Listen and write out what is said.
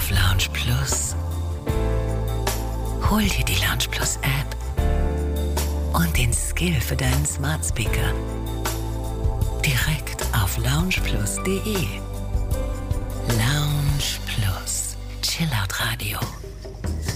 auf Lounge Plus. Hol dir die Lounge Plus App und den Skill für deinen Smart Speaker direkt auf loungeplus.de. Lounge Plus. Chillout Radio.